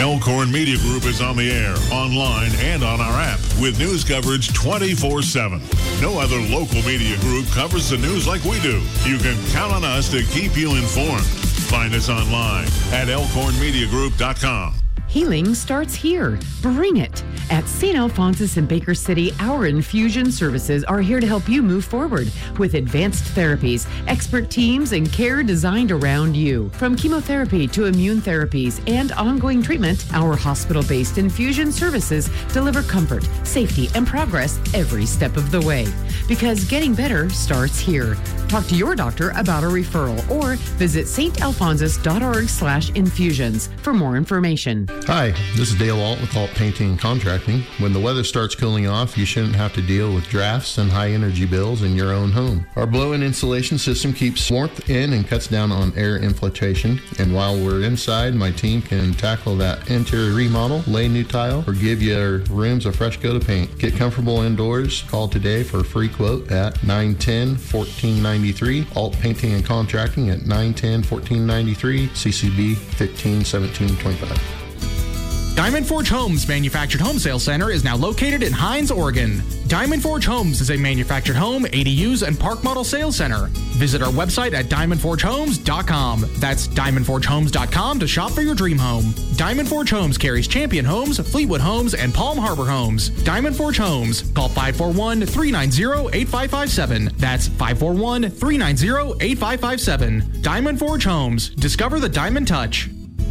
Elkhorn Media Group is on the air, online, and on our app with news coverage 24/7. No other local media group covers the news like we do. You can count on us to keep you informed. Find us online at elkhornmediagroup.com. Healing starts here. Bring it. At St. Alphonsus in Baker City, our infusion services are here to help you move forward with advanced therapies, expert teams, and care designed around you. From chemotherapy to immune therapies and ongoing treatment, our hospital-based infusion services deliver comfort, safety, and progress every step of the way. Because getting better starts here. Talk to your doctor about a referral or visit stalphonsus.org/infusions for more information. Hi, this is Dale Alt with Alt Painting and Contracting. When the weather starts cooling off, you shouldn't have to deal with drafts and high energy bills in your own home. Our blow-in insulation system keeps warmth in and cuts down on air infiltration. And while we're inside, my team can tackle that interior remodel, lay new tile, or give your rooms a fresh coat of paint. Get comfortable indoors. Call today for a free quote at 910-1493. Alt Painting and Contracting at 910-1493. CCB 151725. Diamond Forge Homes Manufactured Home Sales Center is now located in Hines, Oregon. Diamond Forge Homes is a manufactured home, ADUs, and park model sales center. Visit our website at diamondforgehomes.com. That's diamondforgehomes.com to shop for your dream home. Diamond Forge Homes carries Champion Homes, Fleetwood Homes, and Palm Harbor Homes. Diamond Forge Homes. Call 541-390-8557. That's 541-390-8557. Diamond Forge Homes. Discover the Diamond Touch.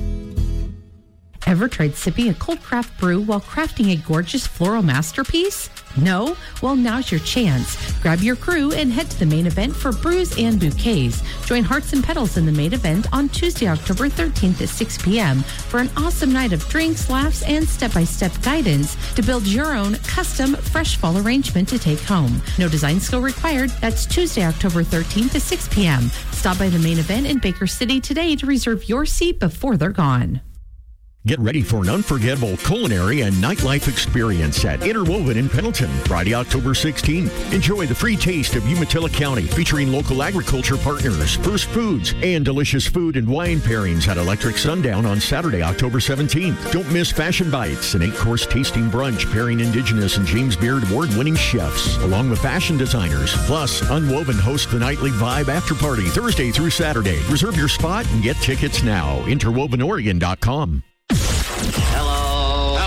Ever tried sipping a cold craft brew while crafting a gorgeous floral masterpiece? No? Well, now's your chance. Grab your crew and head to the main event for Brews and Bouquets. Join Hearts and Petals in the main event on Tuesday, October 13th at 6 p.m. for an awesome night of drinks, laughs, and step-by-step guidance to build your own custom fresh fall arrangement to take home. No design skill required. That's Tuesday, October 13th at 6 p.m. Stop by the main event in Baker City today to reserve your seat before they're gone. Get ready for an unforgettable culinary and nightlife experience at Interwoven in Pendleton, Friday, October 16th. Enjoy the free taste of Umatilla County, featuring local agriculture partners, First Foods, and delicious food and wine pairings at Electric Sundown on Saturday, October 17th. Don't miss Fashion Bites, an 8-course tasting brunch pairing Indigenous and James Beard award-winning chefs, along with fashion designers. Plus, Unwoven hosts the Nightly Vibe After Party Thursday through Saturday. Reserve your spot and get tickets now. InterwovenOregon.com. Hello.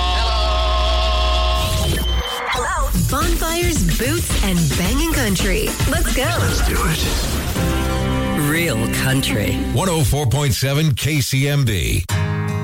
Bonfires, boots, and banging country. Let's go. Let's do it. Real country. 104.7 KCMB.